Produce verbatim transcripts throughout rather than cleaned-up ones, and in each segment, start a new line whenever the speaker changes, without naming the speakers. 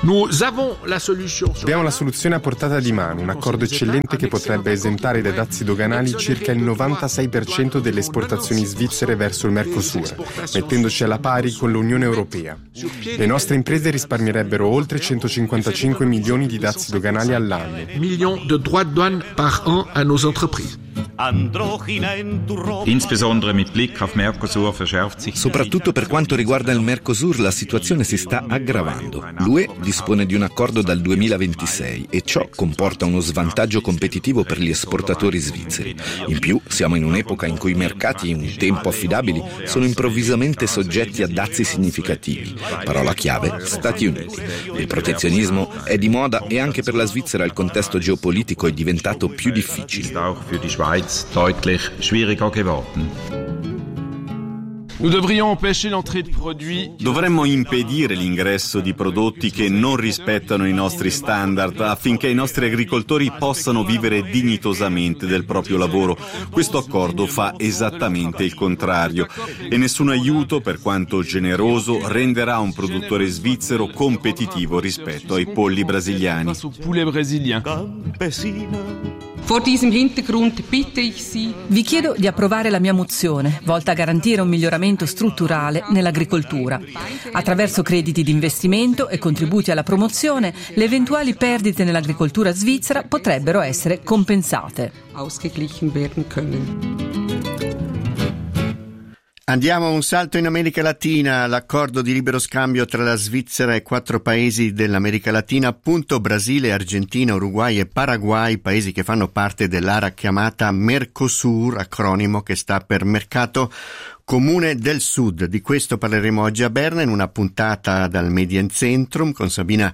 Abbiamo la soluzione a portata di mano, un accordo eccellente che potrebbe esentare dai dazi doganali circa il novantasei per cento delle esportazioni svizzere verso il Mercosur, mettendoci alla pari con l'Unione Europea. Le nostre imprese risparmierebbero oltre centocinquantacinque milioni di dazi doganali all'anno.
Millions de droits de douane par an à nos entreprises.
Insbesondere mit Blick auf Mercosur verschärft sich.
Soprattutto per quanto riguarda il Mercosur, la situazione si sta aggravando. L'U E dispone di un accordo dal duemilaventisei e ciò comporta uno svantaggio competitivo per gli esportatori svizzeri. In più, siamo in un'epoca in cui i mercati, un tempo affidabili, sono improvvisamente soggetti a dazi significativi. Parola chiave: Stati Uniti. Il protezionismo è di moda e anche per la Svizzera il contesto geopolitico è diventato più difficile.
Deutlich schwieriger geworden.
Dovremmo impedire l'ingresso di prodotti che non rispettano i nostri standard affinché i nostri agricoltori possano vivere dignitosamente del proprio lavoro. Questo accordo fa esattamente il contrario e nessun aiuto, per quanto generoso, renderà un produttore svizzero competitivo rispetto ai polli brasiliani.
Vi chiedo di approvare la mia mozione, volta a garantire un miglioramento strutturale nell'agricoltura. Attraverso crediti di investimento e contributi alla promozione, le eventuali perdite nell'agricoltura svizzera potrebbero essere compensate.
Andiamo a un salto in America Latina. L'accordo di libero scambio tra la Svizzera e quattro paesi dell'America Latina, appunto Brasile, Argentina, Uruguay e Paraguay, paesi che fanno parte dell'area chiamata Mercosur, acronimo che sta per Mercato Comune del Sud. Di questo parleremo oggi a Berna in una puntata dal Mediencentrum con Sabina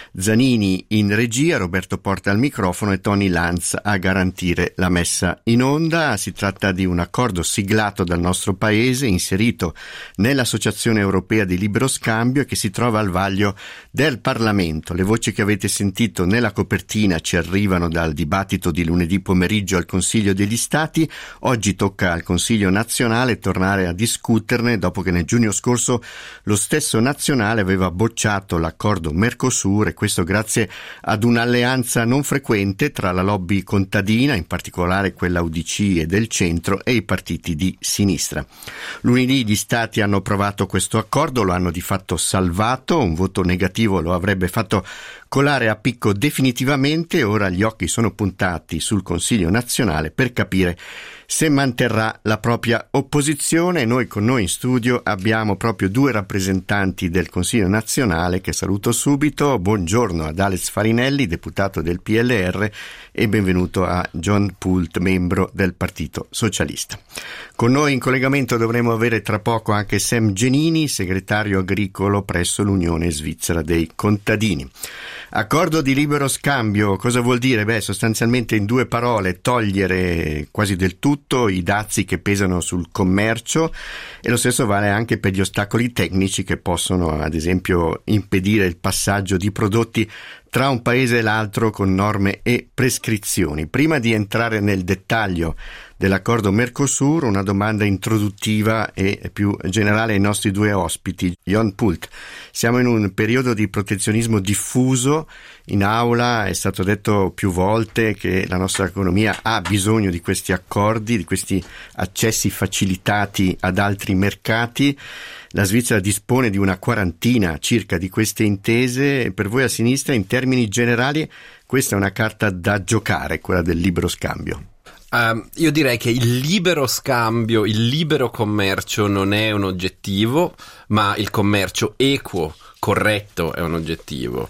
Zanini in regia, Roberto Porta al microfono e Tony Lanz a garantire la messa in onda. Si tratta di un accordo siglato dal nostro paese, inserito nell'Associazione Europea di Libero Scambio e che si trova al vaglio del Parlamento. Le voci che avete sentito nella copertina ci arrivano dal dibattito di lunedì pomeriggio al Consiglio degli Stati. Oggi tocca al Consiglio nazionale tornare a discuterne dopo che nel giugno scorso lo stesso nazionale aveva bocciato l'accordo Mercosur, e questo grazie ad un'alleanza non frequente tra la lobby contadina, in particolare quella U D C e del centro, e i partiti di sinistra. Lunedì gli stati hanno approvato questo accordo, lo hanno di fatto salvato, un voto negativo lo avrebbe fatto colare a picco definitivamente. Ora gli occhi sono puntati sul Consiglio nazionale per capire se manterrà la propria opposizione. Noi con noi in studio abbiamo proprio due rappresentanti del Consiglio nazionale che saluto subito. Buongiorno ad Alex Farinelli, deputato del P L R, e benvenuto a John Pult, membro del Partito Socialista. Con noi in collegamento dovremo avere tra poco anche Sam Genini, segretario agricolo presso l'Unione Svizzera dei Contadini. Accordo di libero scambio, cosa vuol dire? Beh, sostanzialmente in due parole: togliere quasi del tutto i dazi che pesano sul commercio, e lo stesso vale anche per gli ostacoli tecnici che possono, ad esempio, impedire il passaggio di prodotti tra un paese e l'altro con norme e prescrizioni. Prima di entrare nel dettaglio dell'accordo Mercosur, una domanda introduttiva e più generale ai nostri due ospiti. Jon Pult, siamo in un periodo di protezionismo diffuso. In aula è stato detto più volte che la nostra economia ha bisogno di questi accordi, di questi accessi facilitati ad altri mercati. La Svizzera dispone di una quarantina circa di queste intese. Per voi a sinistra, in termini generali, questa è una carta da giocare, quella del libero scambio?
Uh, io direi che il libero scambio, il libero commercio non è un oggettivo, ma il commercio equo, corretto, è un oggettivo.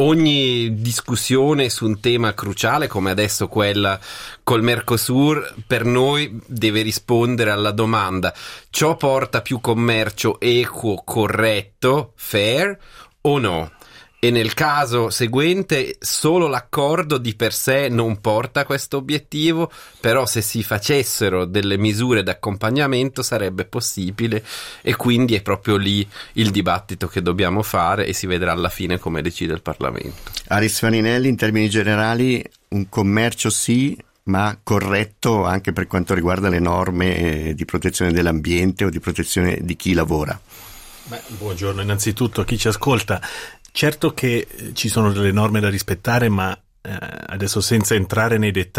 Ogni discussione su un tema cruciale come adesso quella col Mercosur per noi deve rispondere alla domanda: ciò porta più commercio equo, corretto, fair o no? E nel caso seguente solo l'accordo di per sé non porta a questo obiettivo, però se si facessero delle misure d'accompagnamento sarebbe possibile, e quindi è proprio lì il dibattito che dobbiamo fare e si vedrà alla fine come decide il Parlamento.
Aris Farinelli, in termini generali un commercio sì, ma corretto anche per quanto riguarda le norme di protezione dell'ambiente o di protezione di chi lavora.
Beh, buongiorno innanzitutto a chi ci ascolta. Certo che ci sono delle norme da rispettare, ma eh, adesso senza entrare nei dettagli